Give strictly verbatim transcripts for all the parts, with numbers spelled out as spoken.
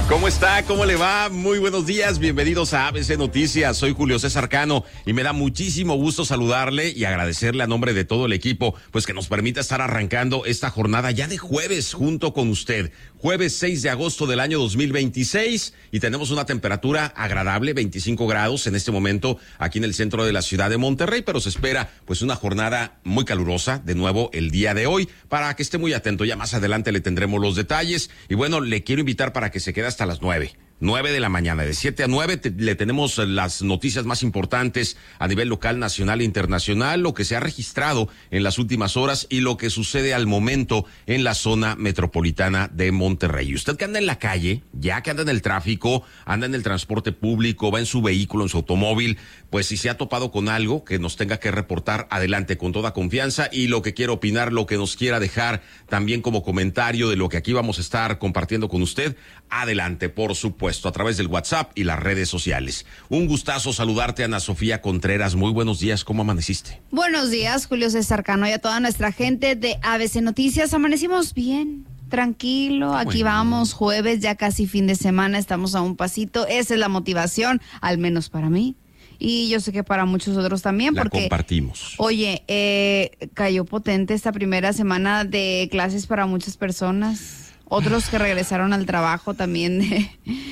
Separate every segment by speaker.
Speaker 1: ¿Cómo está? ¿Cómo le va? Muy buenos días, bienvenidos a A B C Noticias. Soy Julio César Cano y me da muchísimo gusto saludarle y agradecerle a nombre de todo el equipo, pues que nos permita estar arrancando esta jornada ya de jueves junto con usted. Jueves seis de agosto del año dos mil veintiséis y tenemos una temperatura agradable, veinticinco grados en este momento aquí en el centro de la ciudad de Monterrey, pero se espera pues una jornada muy calurosa de nuevo el día de hoy, para que esté muy atento. Ya más adelante le tendremos los detalles y bueno, le quiero invitar para que se quede hasta las nueve. nueve de la mañana, de siete a nueve te, le tenemos las noticias más importantes a nivel local, nacional e internacional, lo que se ha registrado en las últimas horas y lo que sucede al momento en la zona metropolitana de Monterrey. Usted que anda en la calle, ya que anda en el tráfico, anda en el transporte público, va en su vehículo, en su automóvil, pues si se ha topado con algo que nos tenga que reportar, adelante con toda confianza, y lo que quiera opinar, lo que nos quiera dejar también como comentario de lo que aquí vamos a estar compartiendo con usted, adelante, por supuesto, a través del WhatsApp y las redes sociales. Un gustazo saludarte, Ana Sofía Contreras. Muy buenos días, ¿cómo amaneciste?
Speaker 2: Buenos días, Julio César Cano, y a toda nuestra gente de A B C Noticias. Amanecimos bien, tranquilo, aquí bueno. Vamos, jueves, ya casi fin de semana, estamos a un pasito. Esa es la motivación, al menos para mí. Y yo sé que para muchos otros también,
Speaker 1: la
Speaker 2: porque
Speaker 1: compartimos.
Speaker 2: Oye, eh, cayó potente esta primera semana de clases para muchas personas. Otros que regresaron al trabajo también de,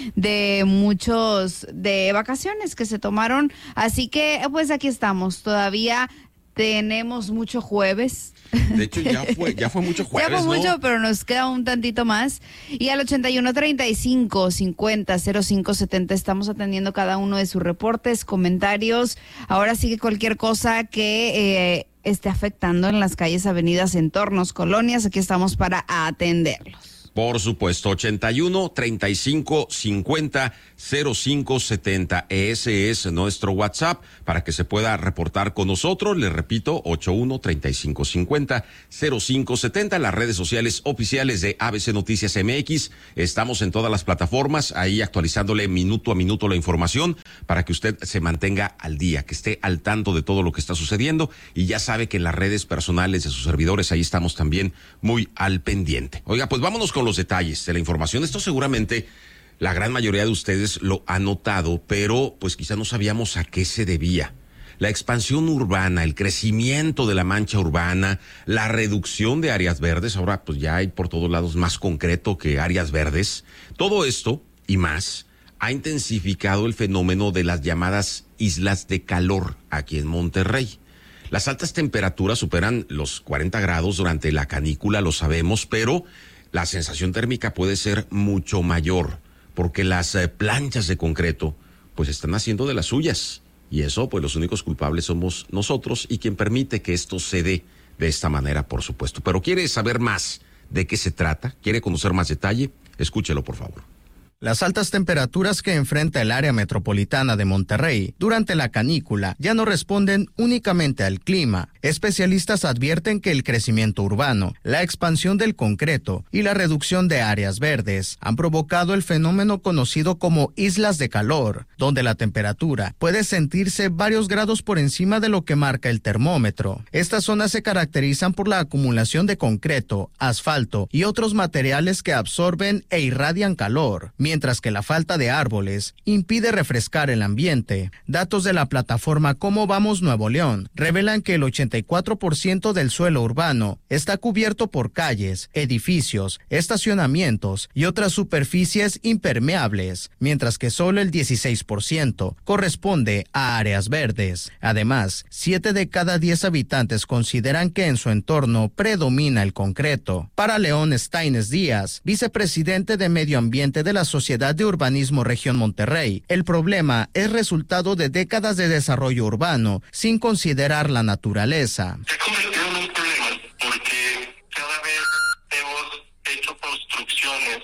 Speaker 2: de muchos de vacaciones que se tomaron. Así que pues aquí estamos. Todavía tenemos mucho jueves.
Speaker 1: De hecho ya fue, ya fue mucho jueves,
Speaker 2: Ya fue
Speaker 1: ¿no?
Speaker 2: mucho, pero nos queda un tantito más. Y al ochenta y uno, treinta y cinco, cincuenta, cero cinco, setenta estamos atendiendo cada uno de sus reportes, comentarios. Ahora sigue cualquier cosa que eh, esté afectando en las calles, avenidas, entornos, colonias. Aquí estamos para atenderlos.
Speaker 1: Por supuesto, ochenta y uno, treinta y cinco, cincuenta, cero cinco, setenta. Ese es nuestro WhatsApp para que se pueda reportar con nosotros. Le repito, ochenta y uno, treinta y cinco, cincuenta, cero cinco, setenta. Las redes sociales oficiales de A B C Noticias M X. Estamos en todas las plataformas, ahí actualizándole minuto a minuto la información para que usted se mantenga al día, que esté al tanto de todo lo que está sucediendo. Y ya sabe que en las redes personales de sus servidores, ahí estamos también muy al pendiente. Oiga, pues vámonos con los detalles de la información. Esto seguramente la gran mayoría de ustedes lo ha notado, pero pues quizá no sabíamos a qué se debía. La expansión urbana, el crecimiento de la mancha urbana, la reducción de áreas verdes, ahora pues ya hay por todos lados más concreto que áreas verdes. Todo esto y más ha intensificado el fenómeno de las llamadas islas de calor aquí en Monterrey. Las altas temperaturas superan los cuarenta grados durante la canícula, lo sabemos, pero la sensación térmica puede ser mucho mayor, porque las eh, planchas de concreto pues están haciendo de las suyas. Y eso, pues los únicos culpables somos nosotros y quien permite que esto se dé de esta manera, por supuesto. Pero ¿quiere saber más de qué se trata? ¿Quiere conocer más detalle? Escúchelo, por favor.
Speaker 3: Las altas temperaturas que enfrenta el área metropolitana de Monterrey durante la canícula ya no responden únicamente al clima. Especialistas advierten que el crecimiento urbano, la expansión del concreto y la reducción de áreas verdes han provocado el fenómeno conocido como islas de calor, donde la temperatura puede sentirse varios grados por encima de lo que marca el termómetro. Estas zonas se caracterizan por la acumulación de concreto, asfalto y otros materiales que absorben e irradian calor, mientras que la falta de árboles impide refrescar el ambiente. Datos de la plataforma Cómo Vamos Nuevo León revelan que el ochenta y cuatro por ciento del suelo urbano está cubierto por calles, edificios, estacionamientos y otras superficies impermeables, mientras que solo el dieciséis por ciento corresponde a áreas verdes. Además, siete de cada diez habitantes consideran que en su entorno predomina el concreto. Para León Steines Díaz, vicepresidente de Medio Ambiente de la Sociedad de Urbanismo Región Monterrey, el problema es resultado de décadas de desarrollo urbano sin considerar la naturaleza.
Speaker 4: Se ha convertido en un problema porque cada vez hemos hecho construcciones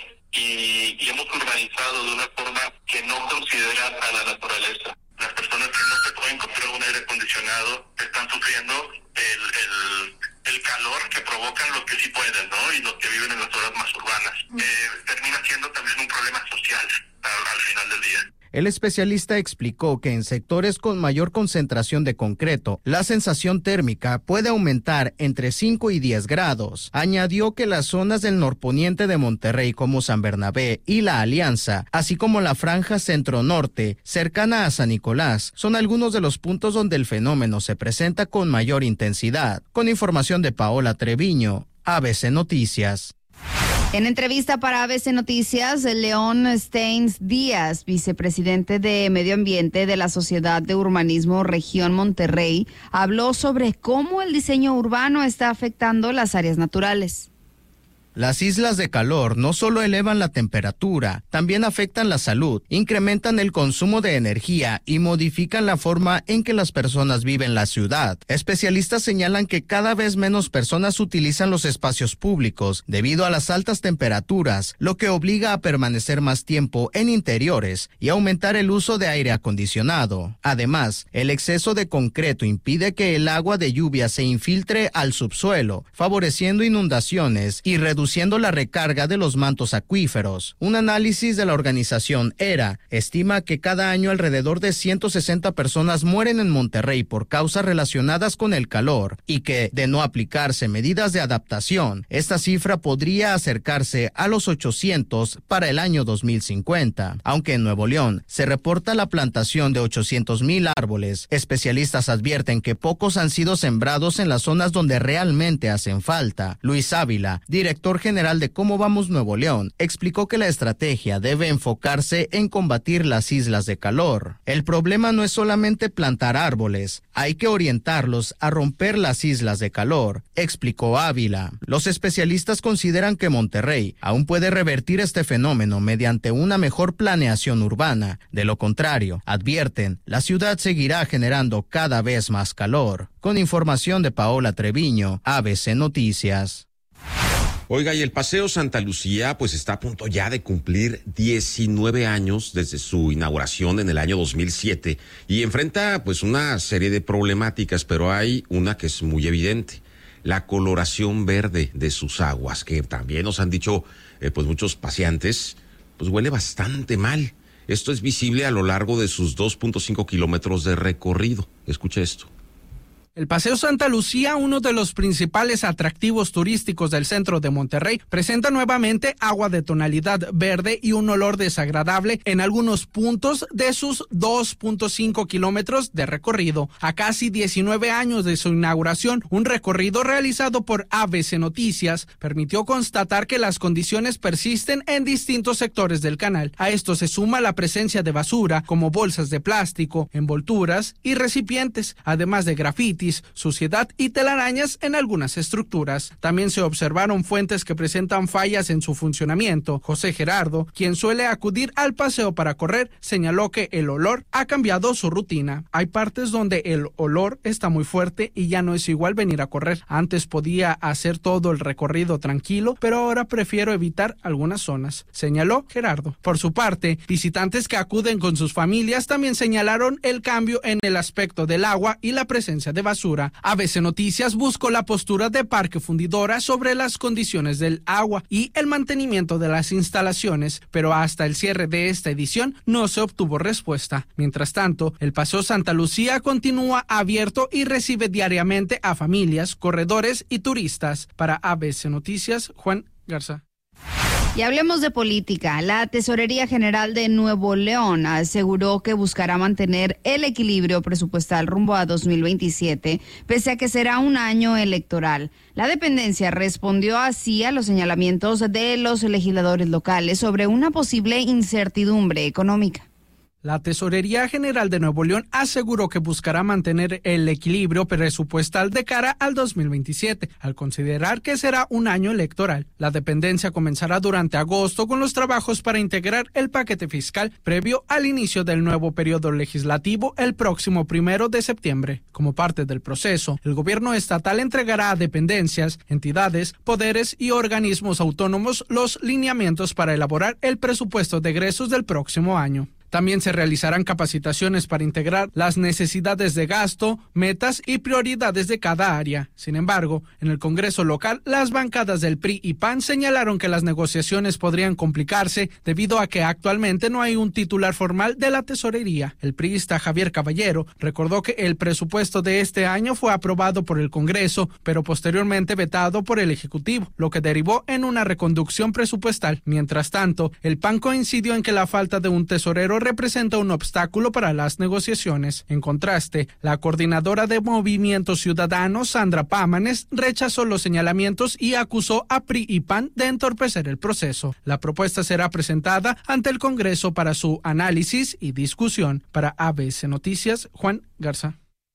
Speaker 4: y, y hemos urbanizado de una forma que no considera a la naturaleza. Las personas que no se pueden comprar un aire acondicionado están sufriendo el, el, el calor que provocan los que sí pueden, ¿no? Y los que viven en las zonas más urbanas. Eh, termina siendo también un problema social. A, a al final del día.
Speaker 3: El especialista explicó que en sectores con mayor concentración de concreto, la sensación térmica puede aumentar entre cinco y diez grados. Añadió que las zonas del norponiente de Monterrey como San Bernabé y La Alianza, así como la franja centro-norte, cercana a San Nicolás, son algunos de los puntos donde el fenómeno se presenta con mayor intensidad. Con información de Paola Treviño, A B C Noticias.
Speaker 2: En entrevista para A B C Noticias, León Steins Díaz, vicepresidente de Medio Ambiente de la Sociedad de Urbanismo Región Monterrey, habló sobre cómo el diseño urbano está afectando las áreas naturales.
Speaker 3: Las islas de calor no solo elevan la temperatura, también afectan la salud, incrementan el consumo de energía y modifican la forma en que las personas viven la ciudad. Especialistas señalan que cada vez menos personas utilizan los espacios públicos debido a las altas temperaturas, lo que obliga a permanecer más tiempo en interiores y aumentar el uso de aire acondicionado. Además, el exceso de concreto impide que el agua de lluvia se infiltre al subsuelo, favoreciendo inundaciones y reduciendo reduciendo la recarga de los mantos acuíferos. Un análisis de la organización ERA estima que cada año alrededor de ciento sesenta personas mueren en Monterrey por causas relacionadas con el calor y que, de no aplicarse medidas de adaptación, esta cifra podría acercarse a los ochocientos para el año dos mil cincuenta. Aunque en Nuevo León se reporta la plantación de ochocientos mil árboles, especialistas advierten que pocos han sido sembrados en las zonas donde realmente hacen falta. Luis Ávila, director general de Cómo Vamos Nuevo León, explicó que la estrategia debe enfocarse en combatir las islas de calor. El problema no es solamente plantar árboles, hay que orientarlos a romper las islas de calor, explicó Ávila. Los especialistas consideran que Monterrey aún puede revertir este fenómeno mediante una mejor planeación urbana. De lo contrario, advierten, la ciudad seguirá generando cada vez más calor. Con información de Paola Treviño, A B C Noticias.
Speaker 1: Oiga, y el Paseo Santa Lucía pues está a punto ya de cumplir diecinueve años desde su inauguración en el año dos mil siete y enfrenta pues una serie de problemáticas, pero hay una que es muy evidente: la coloración verde de sus aguas, que también nos han dicho eh, pues muchos paseantes, pues huele bastante mal. Esto es visible a lo largo de sus dos punto cinco kilómetros de recorrido. Escuche esto.
Speaker 5: El Paseo Santa Lucía, uno de los principales atractivos turísticos del centro de Monterrey, presenta nuevamente agua de tonalidad verde y un olor desagradable en algunos puntos de sus dos punto cinco kilómetros de recorrido. A casi diecinueve años de su inauguración, un recorrido realizado por A B C Noticias permitió constatar que las condiciones persisten en distintos sectores del canal. A esto se suma la presencia de basura, como bolsas de plástico, envolturas y recipientes, además de grafitis, suciedad y telarañas en algunas estructuras. También se observaron fuentes que presentan fallas en su funcionamiento. José Gerardo, quien suele acudir al paseo para correr, señaló que el olor ha cambiado su rutina. Hay partes donde el olor está muy fuerte y ya no es igual venir a correr. Antes podía hacer todo el recorrido tranquilo, pero ahora prefiero evitar algunas zonas, señaló Gerardo. Por su parte, visitantes que acuden con sus familias también señalaron el cambio en el aspecto del agua y la presencia de basura. A B C Noticias buscó la postura de Parque Fundidora sobre las condiciones del agua y el mantenimiento de las instalaciones, pero hasta el cierre de esta edición no se obtuvo respuesta. Mientras tanto, el Paseo Santa Lucía continúa abierto y recibe diariamente a familias, corredores y turistas. Para A B C Noticias, Juan Garza.
Speaker 2: Y hablemos de política. La Tesorería General de Nuevo León aseguró que buscará mantener el equilibrio presupuestal rumbo a dos mil veintisiete, pese a que será un año electoral. La dependencia respondió así a los señalamientos de los legisladores locales sobre una posible incertidumbre económica.
Speaker 5: La Tesorería General de Nuevo León aseguró que buscará mantener el equilibrio presupuestal de cara al dos mil veintisiete, al considerar que será un año electoral. La dependencia comenzará durante agosto con los trabajos para integrar el paquete fiscal previo al inicio del nuevo periodo legislativo el próximo primero de septiembre. Como parte del proceso, el gobierno estatal entregará a dependencias, entidades, poderes y organismos autónomos los lineamientos para elaborar el presupuesto de egresos del próximo año. También se realizarán capacitaciones para integrar las necesidades de gasto, metas y prioridades de cada área. Sin embargo, en el Congreso local, las bancadas del P R I y P A N señalaron que las negociaciones podrían complicarse debido a que actualmente no hay un titular formal de la tesorería. El priista Javier Caballero recordó que el presupuesto de este año fue aprobado por el Congreso, pero posteriormente vetado por el Ejecutivo, lo que derivó en una reconducción presupuestal. Mientras tanto, el P A N coincidió en que la falta de un tesorero representa un obstáculo para las negociaciones. En contraste, la coordinadora de Movimiento Ciudadano, Sandra Pámanes, rechazó los señalamientos y acusó a P R I y P A N de entorpecer el proceso. La propuesta será presentada ante el Congreso para su análisis y discusión. Para A B C Noticias, Juan Garza.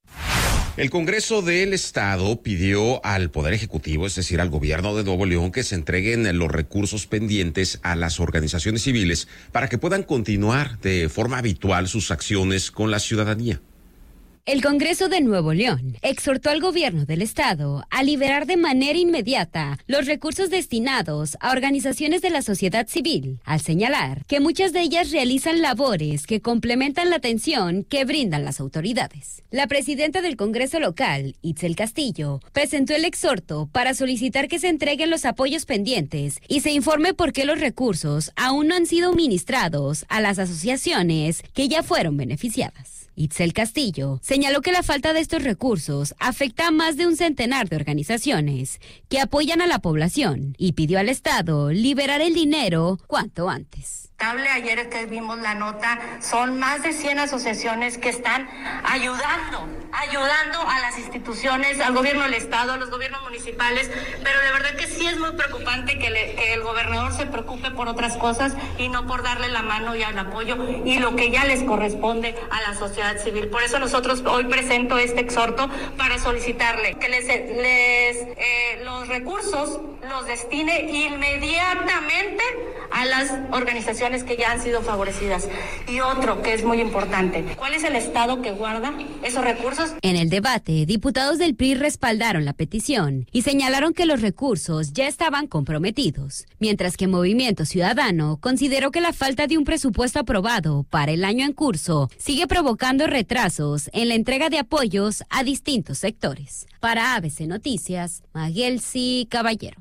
Speaker 1: El Congreso del Estado pidió al Poder Ejecutivo, es decir, al gobierno de Nuevo León, que se entreguen los recursos pendientes a las organizaciones civiles para que puedan continuar de forma habitual sus acciones con la ciudadanía.
Speaker 6: El Congreso de Nuevo León exhortó al gobierno del estado a liberar de manera inmediata los recursos destinados a organizaciones de la sociedad civil, al señalar que muchas de ellas realizan labores que complementan la atención que brindan las autoridades. La presidenta del Congreso local, Itzel Castillo, presentó el exhorto para solicitar que se entreguen los apoyos pendientes y se informe por qué los recursos aún no han sido ministrados a las asociaciones que ya fueron beneficiadas. Itzel Castillo señaló que la falta de estos recursos afecta a más de un centenar de organizaciones que apoyan a la población y pidió al Estado liberar el dinero cuanto antes.
Speaker 7: Ayer que vimos la nota, son más de cien asociaciones que están ayudando, ayudando a las instituciones, al gobierno del estado, a los gobiernos municipales, pero de verdad que sí es muy preocupante que, le, que el gobernador se preocupe por otras cosas y no por darle la mano y el apoyo y lo que ya les corresponde a la sociedad civil. Por eso nosotros hoy presento este exhorto para solicitarle que les, les eh, los recursos los destine inmediatamente a las organizaciones que ya han sido favorecidas. Y otro que es muy importante, ¿cuál es el estado que guarda esos recursos?
Speaker 6: En el debate, diputados del P R I respaldaron la petición y señalaron que los recursos ya estaban comprometidos, mientras que Movimiento Ciudadano consideró que la falta de un presupuesto aprobado para el año en curso sigue provocando retrasos en la entrega de apoyos a distintos sectores. Para A B C Noticias, Magelsi Caballero.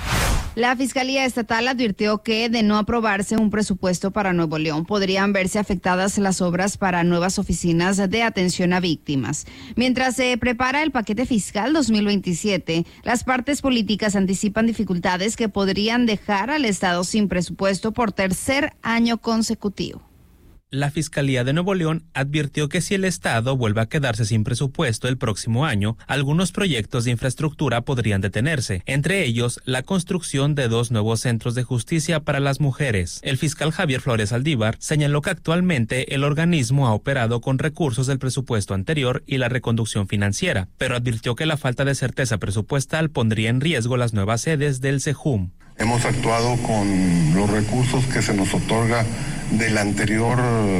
Speaker 2: La Fiscalía Estatal advirtió que, de no aprobarse un presupuesto para Nuevo León, podrían verse afectadas las obras para nuevas oficinas de atención a víctimas. Mientras se prepara el paquete fiscal dos mil veintisiete, las partes políticas anticipan dificultades que podrían dejar al Estado sin presupuesto por tercer año consecutivo.
Speaker 8: La Fiscalía de Nuevo León advirtió que si el Estado vuelve a quedarse sin presupuesto el próximo año, algunos proyectos de infraestructura podrían detenerse, entre ellos la construcción de dos nuevos centros de justicia para las mujeres. El fiscal Javier Flores Aldívar señaló que actualmente el organismo ha operado con recursos del presupuesto anterior y la reconducción financiera, pero advirtió que la falta de certeza presupuestal pondría en riesgo las nuevas sedes del SEJUM.
Speaker 9: Hemos actuado con los recursos que se nos otorga del anterior,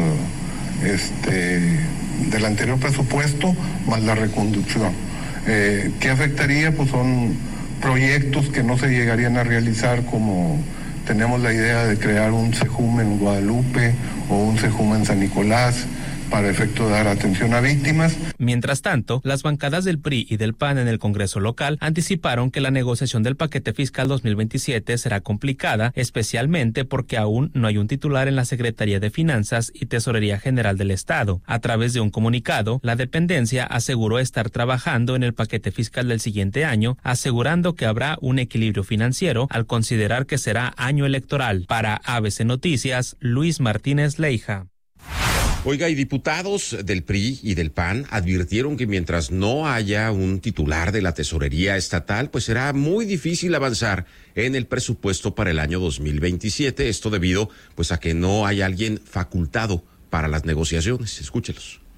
Speaker 9: este, del anterior presupuesto más la reconducción. Eh, ¿Qué afectaría? Pues son proyectos que no se llegarían a realizar, como tenemos la idea de crear un SEJUM en Guadalupe o un SEJUM en San Nicolás, para efecto de dar atención a víctimas.
Speaker 8: Mientras tanto, las bancadas del P R I y del P A N en el Congreso local anticiparon que la negociación del paquete fiscal dos mil veintisiete será complicada, especialmente porque aún no hay un titular en la Secretaría de Finanzas y Tesorería General del Estado. A través de un comunicado, la dependencia aseguró estar trabajando en el paquete fiscal del siguiente año, asegurando que habrá un equilibrio financiero al considerar que será año electoral. Para A B C Noticias, Luis Martínez Leija.
Speaker 1: Oiga, y diputados del P R I y del P A N advirtieron que mientras no haya un titular de la tesorería estatal, pues será muy difícil avanzar en el presupuesto para el año dos mil veintisiete. Esto debido pues a que no hay alguien facultado para las negociaciones. Escúchelos.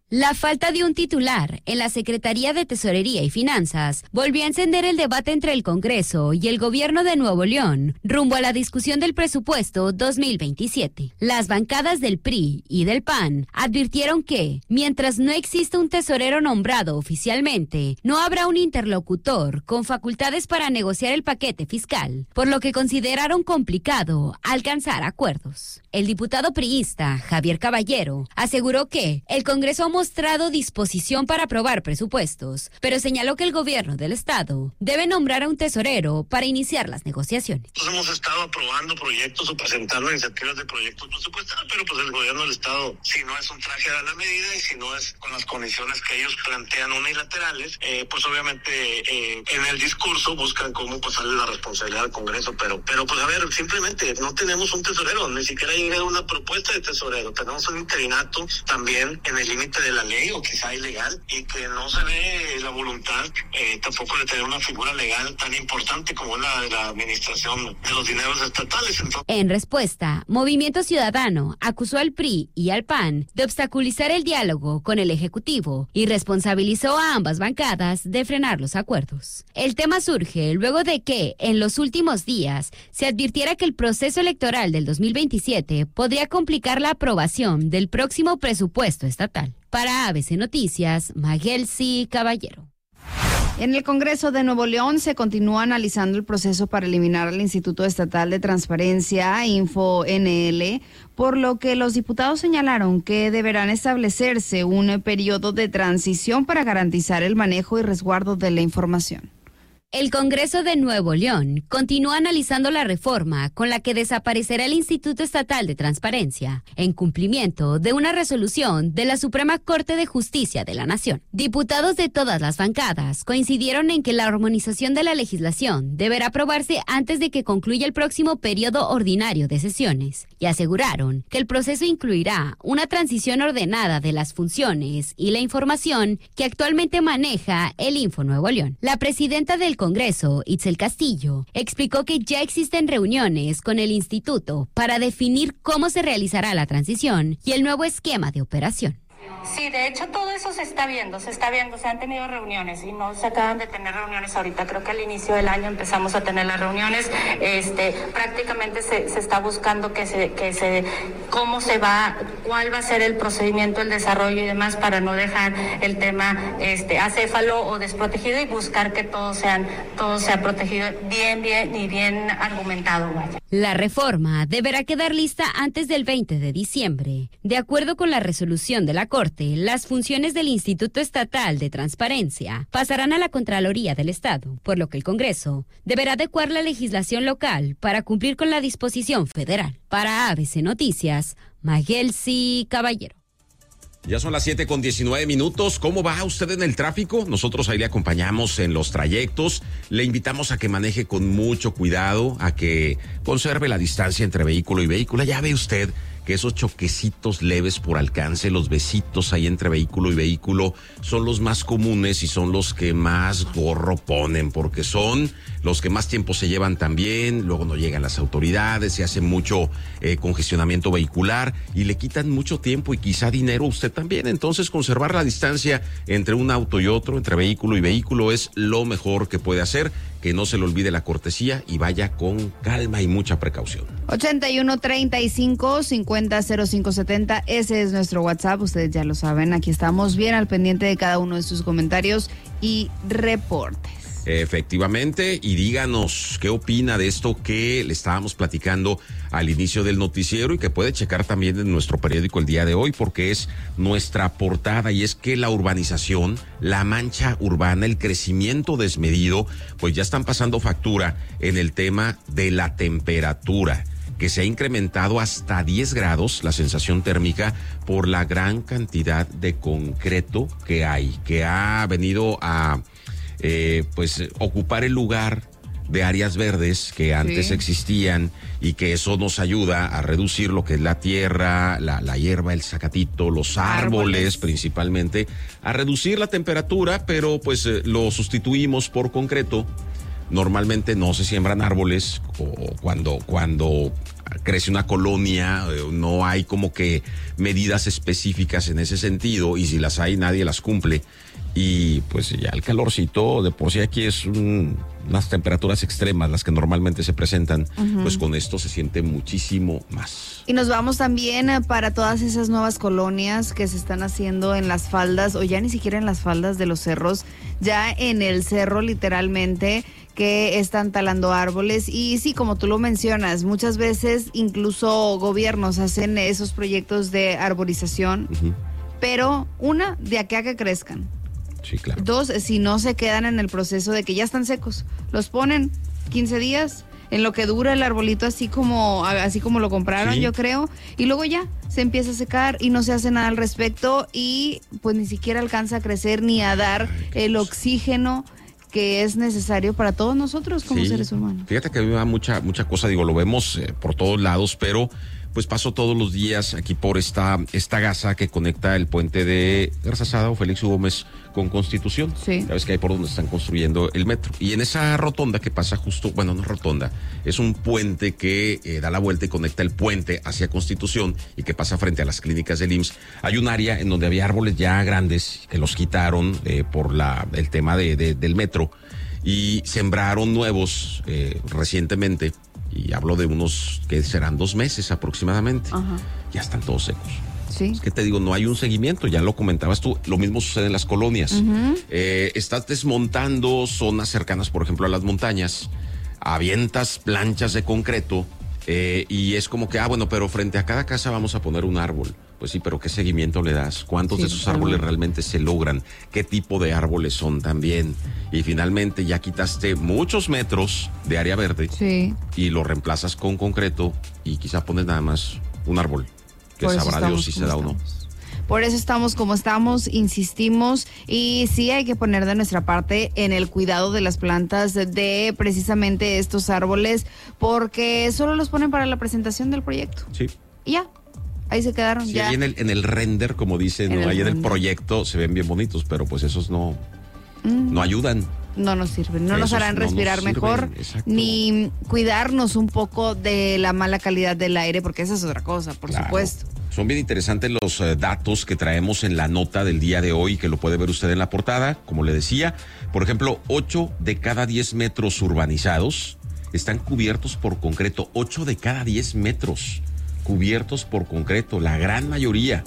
Speaker 6: La falta de un titular en la Secretaría de Tesorería y Finanzas volvió a encender el debate entre el Congreso y el gobierno de Nuevo León rumbo a la discusión del presupuesto dos mil veintisiete. Las bancadas del P R I y del P A N advirtieron que, mientras no exista un tesorero nombrado oficialmente, no habrá un interlocutor con facultades para negociar el paquete fiscal, por lo que consideraron complicado alcanzar acuerdos. El diputado priista Javier Caballero aseguró que el Congreso ha mostrado disposición para aprobar presupuestos, pero señaló que el gobierno del estado debe nombrar a un tesorero para iniciar las negociaciones.
Speaker 4: Nosotros hemos estado aprobando proyectos o presentando iniciativas de proyectos presupuestarios, pero pues el gobierno del estado, si no es un traje a la medida y si no es con las condiciones que ellos plantean unilaterales, eh, pues obviamente eh, en el discurso buscan cómo pasarle la responsabilidad al Congreso, pero, pero pues a ver, simplemente no tenemos un tesorero, ni siquiera hay una propuesta de tesorero, tenemos un interinato también en el límite de la ley o quizá ilegal, y que no se ve la voluntad eh, tampoco de tener una figura legal tan importante como la de la administración de los dineros estatales. Entonces...
Speaker 6: En respuesta, Movimiento Ciudadano acusó al P R I y al P A N de obstaculizar el diálogo con el Ejecutivo y responsabilizó a ambas bancadas de frenar los acuerdos. El tema surge luego de que, en los últimos días, se advirtiera que el proceso electoral del dos mil veintisiete podría complicar la aprobación del próximo presupuesto estatal. Para A B C Noticias, Magelsi Caballero.
Speaker 2: En el Congreso de Nuevo León se continúa analizando el proceso para eliminar al Instituto Estatal de Transparencia, Info N L, por lo que los diputados señalaron que deberán establecerse un periodo de transición para garantizar el manejo y resguardo de la información.
Speaker 6: El Congreso de Nuevo León continúa analizando la reforma con la que desaparecerá el Instituto Estatal de Transparencia, en cumplimiento de una resolución de la Suprema Corte de Justicia de la Nación. Diputados de todas las bancadas coincidieron en que la armonización de la legislación deberá aprobarse antes de que concluya el próximo periodo ordinario de sesiones, y aseguraron que el proceso incluirá una transición ordenada de las funciones y la información que actualmente maneja el Info Nuevo León. La presidenta del Congreso, Itzel Castillo, explicó que ya existen reuniones con el instituto para definir cómo se realizará la transición y el nuevo esquema de operación.
Speaker 7: Sí, de hecho todo eso se está viendo, se está viendo, se han tenido reuniones y no se acaban de tener reuniones ahorita, creo que al inicio del año empezamos a tener las reuniones, este, prácticamente se, se está buscando que se, que se, cómo se va, cuál va a ser el procedimiento, el desarrollo y demás para no dejar el tema este, acéfalo o desprotegido y buscar que todo sean, todo sea protegido bien, bien y bien argumentado, vaya.
Speaker 6: La reforma deberá quedar lista antes del veinte de diciembre. De acuerdo con la resolución de la Corte, las funciones del Instituto Estatal de Transparencia pasarán a la Contraloría del Estado, por lo que el Congreso deberá adecuar la legislación local para cumplir con la disposición federal. Para A B C Noticias, Magelsi Caballero.
Speaker 1: Ya son las siete con diecinueve minutos. ¿Cómo va usted en el tráfico? Nosotros ahí le acompañamos en los trayectos. Le invitamos a que maneje con mucho cuidado, a que conserve la distancia entre vehículo y vehículo. Ya ve usted que esos choquecitos leves por alcance, los besitos ahí entre vehículo y vehículo, son los más comunes y son los que más gorro ponen, porque son los que más tiempo se llevan también. Luego no llegan las autoridades, se hace mucho eh, congestionamiento vehicular y le quitan mucho tiempo y quizá dinero a usted también. Entonces, conservar la distancia entre un auto y otro, entre vehículo y vehículo, es lo mejor que puede hacer. Que no se le olvide la cortesía y vaya con calma y mucha precaución.
Speaker 2: ochenta y uno treinta y cinco cincuenta cero cinco setenta, ese es nuestro WhatsApp, ustedes ya lo saben, aquí estamos bien al pendiente de cada uno de sus comentarios y reportes.
Speaker 1: Efectivamente, y díganos qué opina de esto que le estábamos platicando al inicio del noticiero y que puede checar también en nuestro periódico el día de hoy, porque es nuestra portada, y es que la urbanización, la mancha urbana, el crecimiento desmedido, pues ya están pasando factura en el tema de la temperatura, que se ha incrementado hasta diez grados la sensación térmica por la gran cantidad de concreto que hay, que ha venido a Eh, pues ocupar el lugar de áreas verdes que antes sí existían, y que eso nos ayuda a reducir lo que es la tierra, la, la hierba, el zacatito, los árboles, árboles principalmente, a reducir la temperatura, pero pues eh, lo sustituimos por concreto. Normalmente no se siembran árboles o cuando, cuando crece una colonia, no hay como que medidas específicas en ese sentido, y si las hay nadie las cumple. Y pues ya el calorcito, de por sí aquí es un, unas temperaturas extremas las que normalmente se presentan, uh-huh. pues con esto se siente muchísimo más.
Speaker 2: Y nos vamos también para todas esas nuevas colonias que se están haciendo en las faldas, o ya ni siquiera en las faldas de los cerros, ya en el cerro literalmente, que están talando árboles. Y sí, como tú lo mencionas, muchas veces incluso gobiernos hacen esos proyectos de arborización, uh-huh. pero una, de aquí a que crezcan.
Speaker 1: Sí, claro.
Speaker 2: Dos, si no se quedan en el proceso de que ya están secos, los ponen quince días en lo que dura el arbolito, así como así como lo compraron, sí. yo creo, y luego ya se empieza a secar y no se hace nada al respecto, y pues ni siquiera alcanza a crecer ni a dar Ay, el oxígeno que es necesario para todos nosotros como sí. seres humanos.
Speaker 1: Fíjate que a mí me da mucha, mucha cosa, digo, lo vemos eh, por todos lados, pero pues paso todos los días aquí por esta, esta gasa que conecta el puente de Garzazada o Félix U. Gómez con Constitución.
Speaker 2: Sí.
Speaker 1: Sabes que ahí por donde están construyendo el metro. Y en esa rotonda que pasa justo, bueno, no es rotonda, es un puente que eh, da la vuelta y conecta el puente hacia Constitución y que pasa frente a las clínicas del I M S S. Hay un área en donde había árboles ya grandes que los quitaron eh, por la el tema de, de, del metro, y sembraron nuevos eh, recientemente. Y hablo de unos que serán dos meses aproximadamente.
Speaker 2: Ajá.
Speaker 1: Ya están todos secos.
Speaker 2: Sí.
Speaker 1: Es que te digo, no hay un seguimiento, ya lo comentabas tú, lo mismo sucede en las colonias.
Speaker 2: Uh-huh.
Speaker 1: Eh, estás desmontando zonas cercanas, por ejemplo, a las montañas, avientas planchas de concreto, eh, y es como que, ah, bueno, pero frente a cada casa vamos a poner un árbol. Pues sí, pero ¿qué seguimiento le das? ¿Cuántos sí, de esos árboles claro. realmente se logran? ¿Qué tipo de árboles son también? Y finalmente ya quitaste muchos metros de área verde
Speaker 2: sí.
Speaker 1: y lo reemplazas con concreto y quizá pones nada más un árbol, que
Speaker 2: Por
Speaker 1: sabrá Dios si se da o no.
Speaker 2: Por eso estamos como estamos, insistimos, y sí hay que poner de nuestra parte en el cuidado de las plantas, de precisamente estos árboles, porque solo los ponen para la presentación del proyecto.
Speaker 1: Sí.
Speaker 2: Y ya. Ahí se quedaron
Speaker 1: sí,
Speaker 2: ya.
Speaker 1: Ahí en el, en el render, como dicen, ¿no? Ahí en el proyecto se ven bien bonitos, pero pues esos no, mm. no ayudan.
Speaker 2: No nos sirven, no
Speaker 1: esos
Speaker 2: nos harán
Speaker 1: no
Speaker 2: respirar
Speaker 1: nos
Speaker 2: mejor,
Speaker 1: sirven,
Speaker 2: ni cuidarnos un poco de la mala calidad del aire, porque esa es otra cosa, por
Speaker 1: claro.
Speaker 2: supuesto.
Speaker 1: Son bien interesantes los uh, datos que traemos en la nota del día de hoy, que lo puede ver usted en la portada, como le decía. Por ejemplo, ocho de cada diez metros urbanizados están cubiertos por concreto, ocho de cada diez metros. Cubiertos por concreto, la gran mayoría,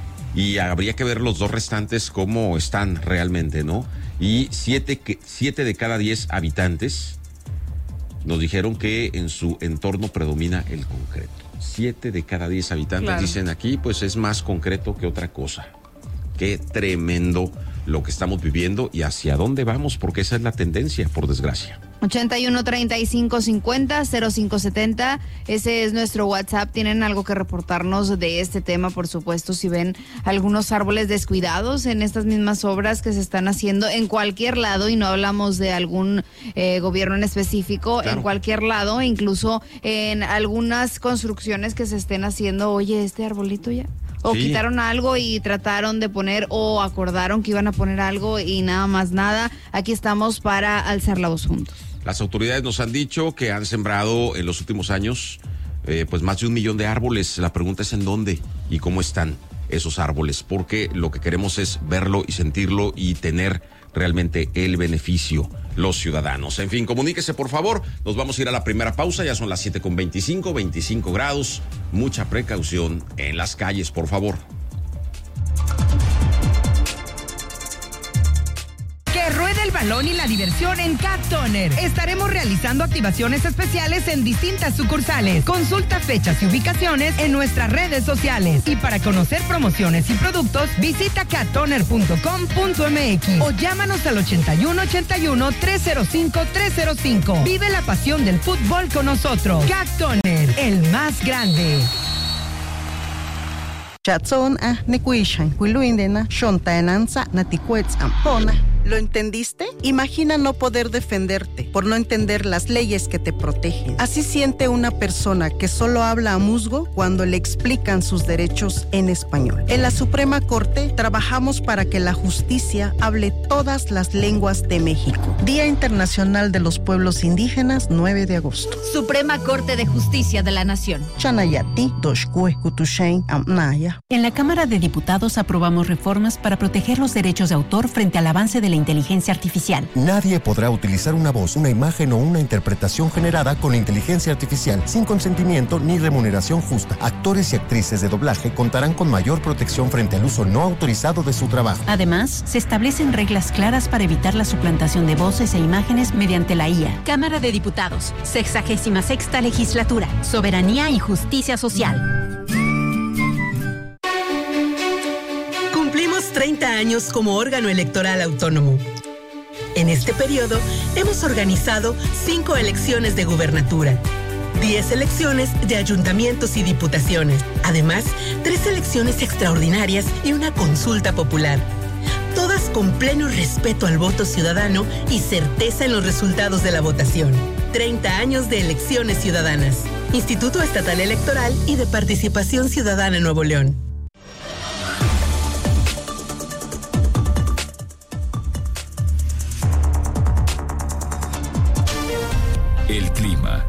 Speaker 1: y habría que ver los dos restantes cómo están realmente, ¿no? Y siete, que, siete de cada diez habitantes nos dijeron que en su entorno predomina el concreto. Siete de cada diez habitantes claro. dicen aquí, pues es más concreto que otra cosa. Qué tremendo lo que estamos viviendo y hacia dónde vamos, porque esa es la tendencia, por desgracia.
Speaker 2: ochenta y uno, treinta y cinco, cincuenta, cero cinco setenta, ese es nuestro WhatsApp. Tienen algo que reportarnos de este tema, por supuesto, si ven algunos árboles descuidados en estas mismas obras que se están haciendo en cualquier lado, y no hablamos de algún eh, gobierno en específico, claro. en cualquier lado, incluso en algunas construcciones que se estén haciendo. Oye, este arbolito ya... O sí. quitaron algo y trataron de poner, o acordaron que iban a poner algo y nada más nada. Aquí estamos para alzar la voz juntos.
Speaker 1: Las autoridades nos han dicho que han sembrado en los últimos años eh, pues más de un millón de árboles. La pregunta es en dónde y cómo están esos árboles, porque lo que queremos es verlo y sentirlo y tener realmente el beneficio los ciudadanos. En fin, comuníquese por favor. Nos vamos a ir a la primera pausa, ya son las siete con veinticinco, veinticinco grados. Mucha precaución en las calles, por favor.
Speaker 10: Que ruede el balón y la diversión en Cat Toner. Estaremos realizando activaciones especiales en distintas sucursales. Consulta fechas y ubicaciones en nuestras redes sociales. Y para conocer promociones y productos, visita cat toner punto com punto m x o llámanos al ochenta y uno, ochenta y uno, trescientos cinco, trescientos cinco. Vive la pasión del fútbol con nosotros. Cat Toner, el más grande.
Speaker 11: Chatson a nekuishan, Wiluindena, Shontaenanza, Natiquets Ampona. ¿Lo entendiste? Imagina no poder defenderte por no entender las leyes que te protegen. Así siente una persona que solo habla a musgo cuando le explican sus derechos en español. En la Suprema Corte trabajamos para que la justicia hable todas las lenguas de México. Día Internacional de los Pueblos Indígenas, nueve de agosto.
Speaker 12: Suprema Corte de Justicia de la Nación.
Speaker 11: Chanayati, Doshkue, Kutushain, Amnaya.
Speaker 13: En la Cámara de Diputados aprobamos reformas para proteger los derechos de autor frente al avance de la inteligencia artificial.
Speaker 14: Nadie podrá utilizar una voz, una imagen o una interpretación generada con inteligencia artificial sin consentimiento ni remuneración justa. Actores y actrices de doblaje contarán con mayor protección frente al uso no autorizado de su trabajo.
Speaker 13: Además, se establecen reglas claras para evitar la suplantación de voces e imágenes mediante la I A.
Speaker 12: Cámara de Diputados, sexagésima sexta legislatura, soberanía y justicia social.
Speaker 15: Cumplimos treinta años como órgano electoral autónomo. En este periodo hemos organizado cinco elecciones de gubernatura, diez elecciones de ayuntamientos y diputaciones, además tres elecciones extraordinarias y una consulta popular. Todas con pleno respeto al voto ciudadano y certeza en los resultados de la votación. treinta años de elecciones ciudadanas. Instituto Estatal Electoral y de Participación Ciudadana en Nuevo León.
Speaker 16: El clima.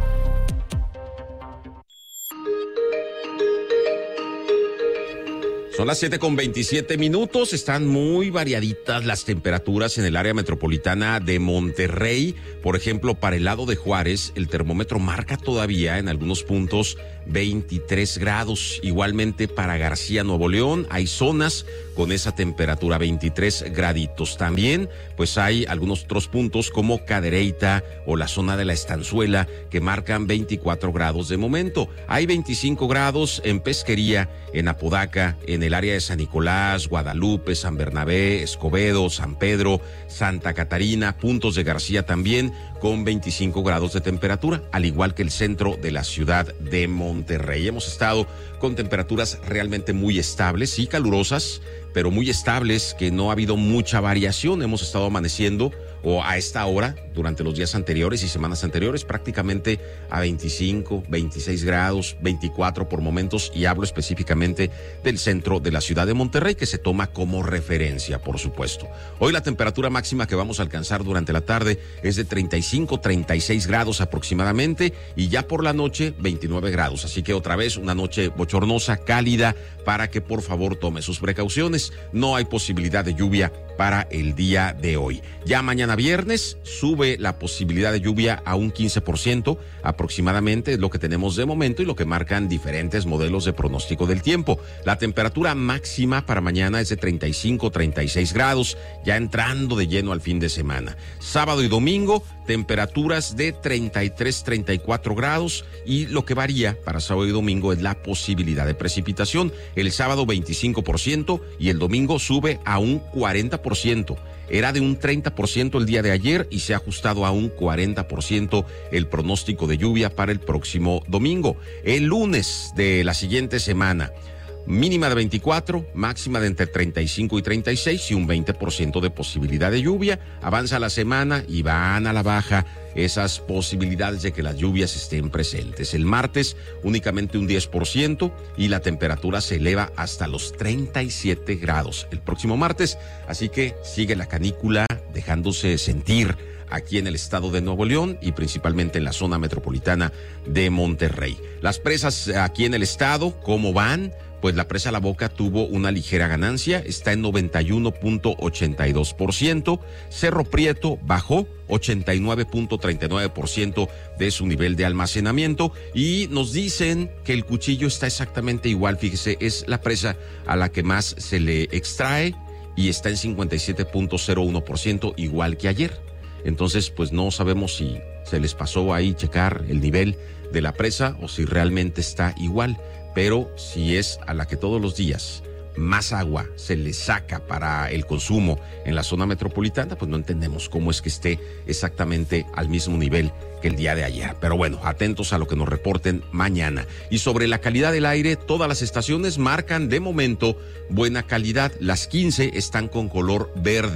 Speaker 1: Son las siete con veintisiete minutos, están muy variaditas las temperaturas en el área metropolitana de Monterrey. Por ejemplo, para el lado de Juárez, el termómetro marca todavía en algunos puntos veintitrés grados. Igualmente para García, Nuevo León, hay zonas con esa temperatura, veintitrés graditos. También, pues hay algunos otros puntos como Cadereyta o la zona de la Estanzuela que marcan veinticuatro grados de momento. Hay veinticinco grados en Pesquería, en Apodaca, en el área de San Nicolás, Guadalupe, San Bernabé, Escobedo, San Pedro, Santa Catarina, puntos de García también con veinticinco grados de temperatura, al igual que el centro de la ciudad de Monterrey. Hemos estado con temperaturas realmente muy estables y calurosas, pero muy estables, que no ha habido mucha variación. Hemos estado amaneciendo o a esta hora, durante los días anteriores y semanas anteriores, prácticamente a veinticinco, veintiséis grados, veinticuatro por momentos, y hablo específicamente del centro de la ciudad de Monterrey, que se toma como referencia, por supuesto. Hoy la temperatura máxima que vamos a alcanzar durante la tarde es de treinta y cinco, treinta y seis grados aproximadamente, y ya por la noche veintinueve grados, así que otra vez una noche bochornosa, cálida, para que por favor tome sus precauciones. No hay posibilidad de lluvia para el día de hoy. Ya mañana viernes sube la posibilidad de lluvia a un quince por ciento aproximadamente, es lo que tenemos de momento y lo que marcan diferentes modelos de pronóstico del tiempo. La temperatura máxima para mañana es de treinta y cinco, treinta y seis grados, ya entrando de lleno al fin de semana. Sábado y domingo, temperaturas de treinta y tres, treinta y cuatro grados, y lo que varía para sábado y domingo es la posibilidad de precipitación. El sábado veinticinco por ciento y el domingo sube a un cuarenta por ciento. Era de un treinta por ciento el día de ayer y se ha ajustado a un cuarenta por ciento el pronóstico de lluvia para el próximo domingo. El lunes de la siguiente semana, mínima de veinticuatro, máxima de entre treinta y cinco y treinta y seis y un veinte por ciento de posibilidad de lluvia. Avanza la semana y van a la baja esas posibilidades de que las lluvias estén presentes. El martes únicamente un diez por ciento y la temperatura se eleva hasta los treinta y siete grados el próximo martes, así que sigue la canícula dejándose sentir aquí en el estado de Nuevo León y principalmente en la zona metropolitana de Monterrey. Las presas aquí en el estado, ¿cómo van? Pues la presa La Boca tuvo una ligera ganancia, está en noventa y uno punto ochenta y dos por ciento. Cerro Prieto bajó ochenta y nueve punto treinta y nueve por ciento de su nivel de almacenamiento, y nos dicen que el Cuchillo está exactamente igual. Fíjese, es la presa a la que más se le extrae y está en cincuenta y siete punto cero uno por ciento, igual que ayer. Entonces, pues no sabemos si se les pasó ahí checar el nivel de la presa o si realmente está igual. Pero si es a la que todos los días más agua se le saca para el consumo en la zona metropolitana, pues no entendemos cómo es que esté exactamente al mismo nivel que el día de ayer. Pero bueno, atentos a lo que nos reporten mañana. Y sobre la calidad del aire, todas las estaciones marcan de momento buena calidad. Las quince están con color verde.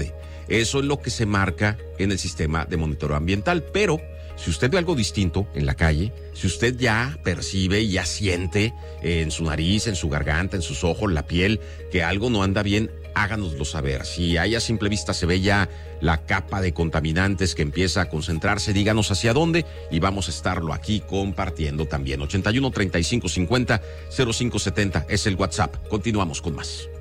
Speaker 1: Eso es lo que se marca en el sistema de monitoreo ambiental. Pero si usted ve algo distinto en la calle, si usted ya percibe y ya siente en su nariz, en su garganta, en sus ojos, la piel, que algo no anda bien, háganoslo saber. Si ahí a simple vista se ve ya la capa de contaminantes que empieza a concentrarse, díganos hacia dónde y vamos a estarlo aquí compartiendo también. ochenta y uno, treinta y cinco, cincuenta, cero cinco setenta es el WhatsApp. Continuamos con más.